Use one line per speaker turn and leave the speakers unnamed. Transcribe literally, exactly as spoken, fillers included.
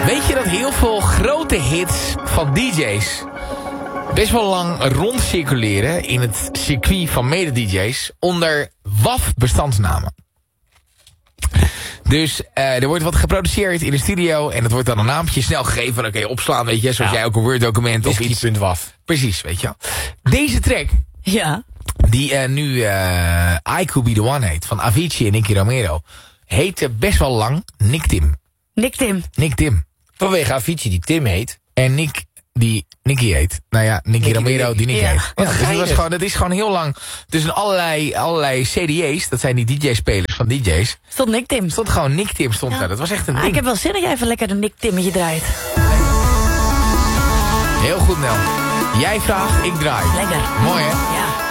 Weet je dat heel veel grote hits van D J's best wel lang rondcirculeren in het circuit van mede-D J's onder W A V-bestandsnamen? Dus uh, er wordt wat geproduceerd in de studio en het wordt dan een naampje snel gegeven. Dan kun je opslaan, weet je, zoals ja. jij ook een Word-document of iets.
W A V.
Precies, weet je wel. Deze track,
ja.
die uh, nu uh, I Could Be The One heet, van Avicii en Nicky Romero, heette best wel lang Nick Tim.
Nick Tim.
Nick Tim.
Vanwege Avicii die Tim heet.
En Nick die Nicky heet. Nou ja, Nicky, Nicky Romero die Nick ja. heet. Ja, dus het, was gewoon, het is gewoon heel lang tussen allerlei, allerlei C D A's, dat zijn die D J-spelers van D J's.
Stond Nick Tim.
Stond gewoon Nick Tim stond ja. daar. Dat was echt een
ah,
ding.
Ik heb wel zin dat jij even lekker een Nick Timmetje draait.
Heel goed, Nel. Jij vraagt, ik draai.
Lekker.
Mooi, hè?
Ja.